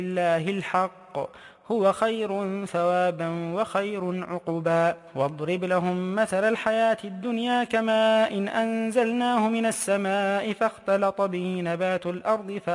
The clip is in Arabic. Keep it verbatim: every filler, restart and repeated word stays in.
الله الحق هو خير ثوابا وخير عقبا. واضرب لهم مثل الحياة الدنيا كماء إن أنزلناه من السماء فاختلط به نبات الأرض